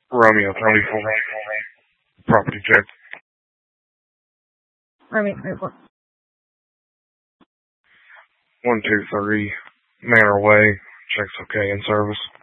Romeo 34, property check. Romeo 34. 123 Manor Way, checks okay in service.